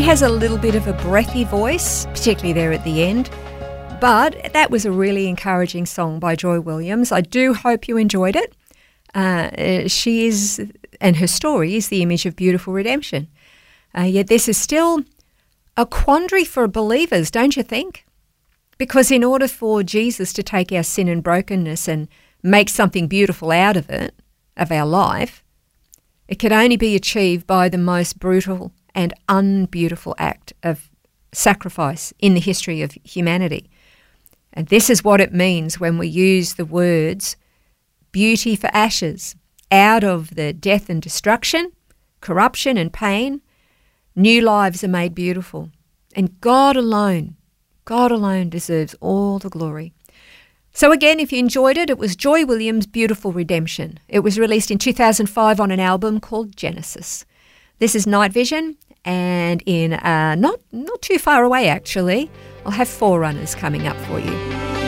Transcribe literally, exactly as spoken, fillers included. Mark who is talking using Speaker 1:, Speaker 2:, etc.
Speaker 1: has a little bit of a breathy voice, particularly there at the end. But that was a really encouraging song by Joy Williams. I do hope you enjoyed it. Uh, she is, and her story is the image of beautiful redemption. Uh, yet this is still a quandary for believers, don't you think? Because in order for Jesus to take our sin and brokenness and make something beautiful out of it, of our life, it could only be achieved by the most brutal and unbeautiful act of sacrifice in the history of humanity. And this is what it means when we use the words beauty for ashes. Out of the death and destruction, corruption and pain, new lives are made beautiful. And God alone, God alone deserves all the glory. So again, if you enjoyed it, it was Joy Williams' Beautiful Redemption. It was released in two thousand five on an album called Genesis. This is Night Vision, and in uh, not, not too far away actually, I'll have Forerunners coming up for you.